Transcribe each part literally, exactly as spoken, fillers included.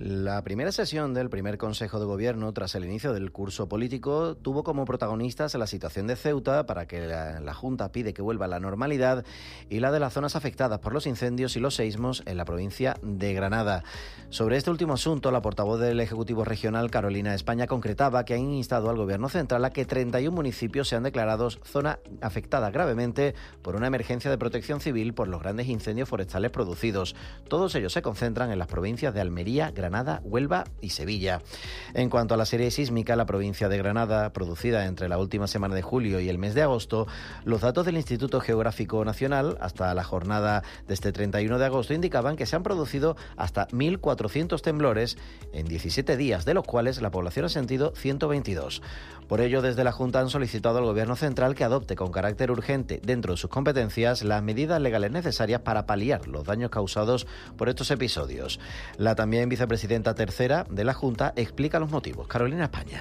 La primera sesión del primer Consejo de Gobierno tras el inicio del curso político tuvo como protagonistas la situación de Ceuta, para que la, la Junta pide que vuelva a la normalidad, y la de las zonas afectadas por los incendios y los seísmos en la provincia de Granada. Sobre este último asunto, la portavoz del Ejecutivo Regional, Carolina España, concretaba que han instado al Gobierno central a que treinta y un municipios sean declarados zona afectada gravemente por una emergencia de protección civil por los grandes incendios forestales producidos. Todos ellos se concentran en las provincias de Almería, Granada, Huelva y Sevilla. En cuanto a la serie sísmica, la provincia de Granada, producida entre la última semana de julio y el mes de agosto, los datos del Instituto Geográfico Nacional hasta la jornada de este treinta y uno de agosto indicaban que se han producido hasta mil cuatrocientos temblores en diecisiete días, de los cuales la población ha sentido ciento veintidós. Por ello, desde la Junta han solicitado al Gobierno central que adopte con carácter urgente, dentro de sus competencias, las medidas legales necesarias para paliar los daños causados por estos episodios. La también vicepresidenta tercera de la Junta explica los motivos. Carolina España.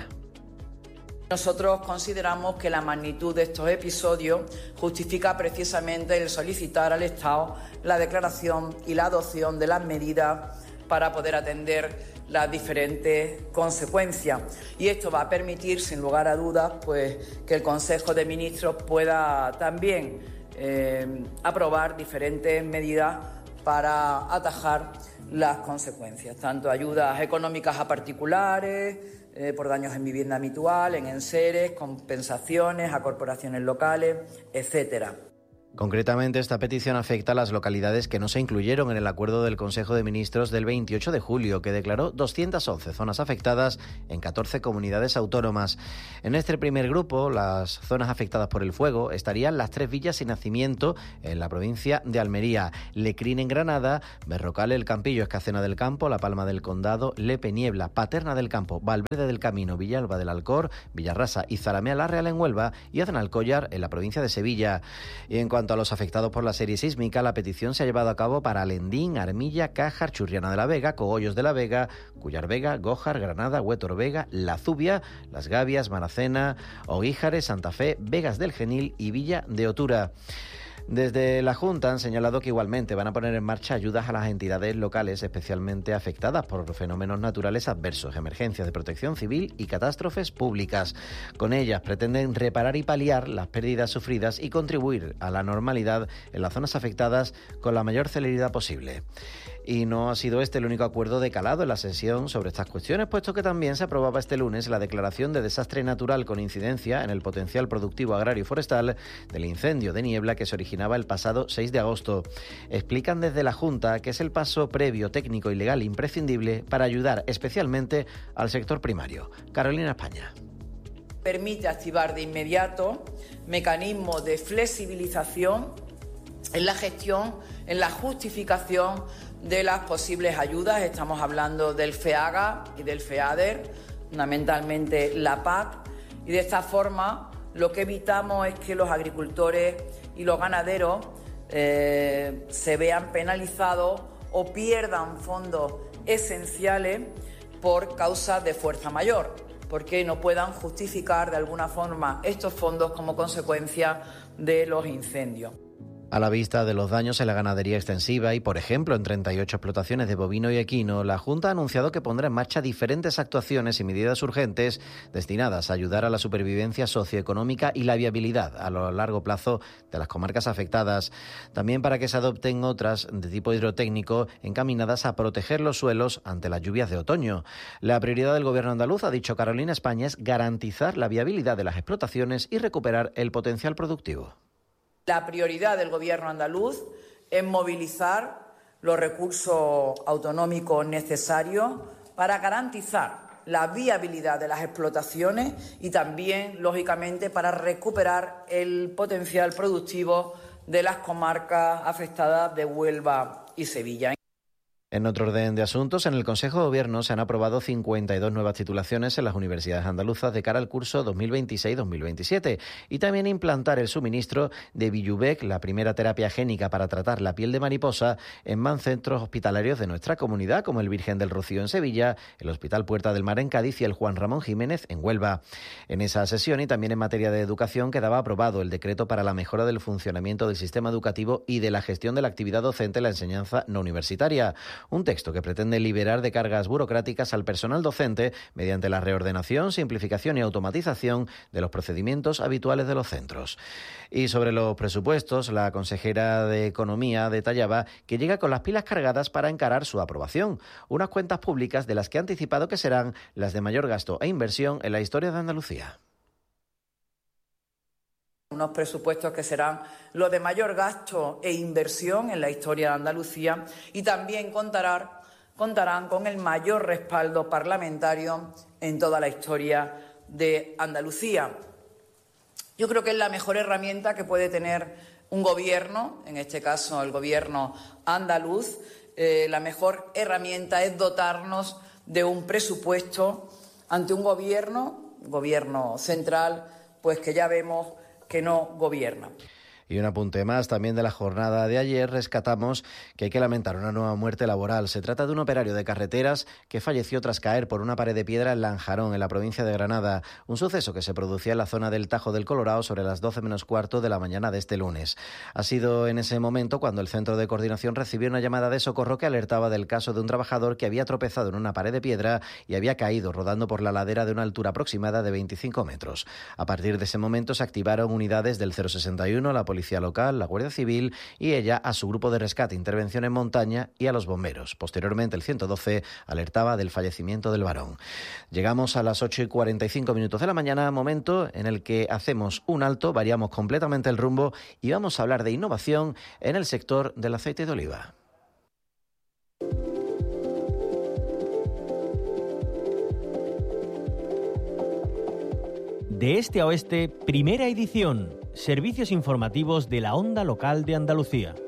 Nosotros consideramos que la magnitud de estos episodios justifica precisamente el solicitar al Estado la declaración y la adopción de las medidas para poder atender las diferentes consecuencias. Y esto va a permitir, sin lugar a dudas, pues, que el Consejo de Ministros pueda también eh, aprobar diferentes medidas para atajar las consecuencias, tanto ayudas económicas a particulares, eh, por daños en vivienda habitual, en enseres, compensaciones a corporaciones locales, etcétera. Concretamente, esta petición afecta a las localidades que no se incluyeron en el acuerdo del Consejo de Ministros del veintiocho de julio, que declaró doscientas once zonas afectadas en catorce comunidades autónomas. En este primer grupo, las zonas afectadas por el fuego, estarían las tres villas y nacimiento en la provincia de Almería, Lecrín en Granada, Berrocal, El Campillo, Escacena del Campo, La Palma del Condado, Lepe, Niebla, Paterna del Campo, Valverde del Camino, Villalba del Alcor, Villarrasa y Zalamea la Real en Huelva y Aznalcóllar en la provincia de Sevilla. Y en cuanto a los afectados por la serie sísmica, la petición se ha llevado a cabo para Alendín, Armilla, Cájar, Churriana de la Vega, Cogollos de la Vega, Cuyar Vega, Gójar, Granada, Huétor Vega, La Zubia, Las Gavias, Maracena, Oguíjares, Santa Fe, Vegas del Genil y Villa de Otura. Desde la Junta han señalado que igualmente van a poner en marcha ayudas a las entidades locales especialmente afectadas por fenómenos naturales adversos, emergencias de protección civil y catástrofes públicas. Con ellas pretenden reparar y paliar las pérdidas sufridas y contribuir a la normalidad en las zonas afectadas con la mayor celeridad posible. Y no ha sido este el único acuerdo de calado en la sesión sobre estas cuestiones, puesto que también se aprobaba este lunes la declaración de desastre natural con incidencia en el potencial productivo agrario y forestal del incendio de Niebla que se originaba el pasado seis de agosto. Explican desde la Junta que es el paso previo, técnico y legal imprescindible para ayudar especialmente al sector primario. Carolina España. Permite activar de inmediato mecanismos de flexibilización en la gestión, en la justificación de las posibles ayudas. Estamos hablando del FEAGA y del FEADER, fundamentalmente la P A C, y de esta forma lo que evitamos es que los agricultores y los ganaderos eh, se vean penalizados o pierdan fondos esenciales por causa de fuerza mayor, porque no puedan justificar de alguna forma estos fondos como consecuencia de los incendios. A la vista de los daños en la ganadería extensiva y, por ejemplo, en treinta y ocho explotaciones de bovino y equino, la Junta ha anunciado que pondrá en marcha diferentes actuaciones y medidas urgentes destinadas a ayudar a la supervivencia socioeconómica y la viabilidad a lo largo plazo de las comarcas afectadas. También para que se adopten otras de tipo hidrotécnico encaminadas a proteger los suelos ante las lluvias de otoño. La prioridad del Gobierno andaluz, ha dicho Carolina España, es garantizar la viabilidad de las explotaciones y recuperar el potencial productivo. La prioridad del Gobierno andaluz es movilizar los recursos autonómicos necesarios para garantizar la viabilidad de las explotaciones y también, lógicamente, para recuperar el potencial productivo de las comarcas afectadas de Huelva y Sevilla. En otro orden de asuntos, en el Consejo de Gobierno se han aprobado cincuenta y dos nuevas titulaciones en las universidades andaluzas de cara al curso dos mil veintiséis dos mil veintisiete y también implantar el suministro de Villubec, la primera terapia génica para tratar la piel de mariposa, en más centros hospitalarios de nuestra comunidad, como el Virgen del Rocío en Sevilla, el Hospital Puerta del Mar en Cádiz y el Juan Ramón Jiménez en Huelva. En esa sesión y también en materia de educación quedaba aprobado el decreto para la mejora del funcionamiento del sistema educativo y de la gestión de la actividad docente en la enseñanza no universitaria. Un texto que pretende liberar de cargas burocráticas al personal docente mediante la reordenación, simplificación y automatización de los procedimientos habituales de los centros. Y sobre los presupuestos, la consejera de Economía detallaba que llega con las pilas cargadas para encarar su aprobación. Unas cuentas públicas de las que ha anticipado que serán las de mayor gasto e inversión en la historia de Andalucía. Unos presupuestos que serán los de mayor gasto e inversión en la historia de Andalucía y también contarán, contarán con el mayor respaldo parlamentario en toda la historia de Andalucía. Yo creo que es la mejor herramienta que puede tener un gobierno, en este caso el gobierno andaluz. Eh, la mejor herramienta es dotarnos de un presupuesto ante un gobierno, gobierno central, pues que ya vemos que no gobierna. Y un apunte más, también de la jornada de ayer, rescatamos que hay que lamentar una nueva muerte laboral. Se trata de un operario de carreteras que falleció tras caer por una pared de piedra en Lanjarón, en la provincia de Granada. Un suceso que se producía en la zona del Tajo del Colorado sobre las doce menos cuarto de la mañana de este lunes. Ha sido en ese momento cuando el Centro de Coordinación recibió una llamada de socorro que alertaba del caso de un trabajador que había tropezado en una pared de piedra y había caído rodando por la ladera de una altura aproximada de veinticinco metros. A partir de ese momento se activaron unidades del cero sesenta y uno, la Policía Local, la Guardia Civil y ella a su grupo de rescate, intervención en montaña y a los bomberos. Posteriormente el ciento doce alertaba del fallecimiento del varón. Llegamos a las ocho y cuarenta y cinco minutos de la mañana, momento en el que hacemos un alto, variamos completamente el rumbo y vamos a hablar de innovación en el sector del aceite de oliva. De este a oeste, primera edición. Servicios informativos de la Onda Local de Andalucía.